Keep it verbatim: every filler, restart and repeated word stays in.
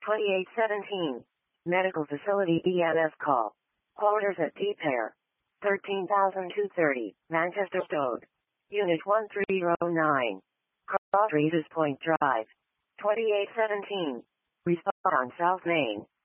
twenty-eight seventeen. Medical Facility E M S call. Quarters at Deep Air. thirteen thousand two hundred thirty, Manchester Road. Unit one three zero nine. Cross Regis Point Drive. twenty-eight seventeen. Respond on South Main.